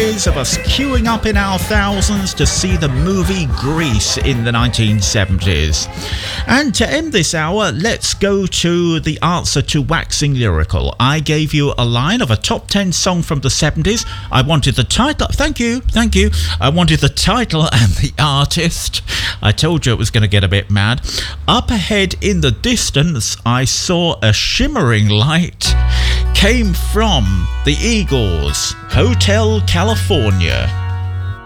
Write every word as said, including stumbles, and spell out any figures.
memories of us queuing up in our thousands to see the movie Grease in the nineteen seventies. And to end this hour, let's go to the answer to Waxing Lyrical. I gave you a line of a top ten song from the seventies. I wanted the title. Thank you, thank you. I wanted the title and the artist. I told you it was going to get a bit mad. Up ahead in the distance, I saw a shimmering light. Came from the Eagles, Hotel California.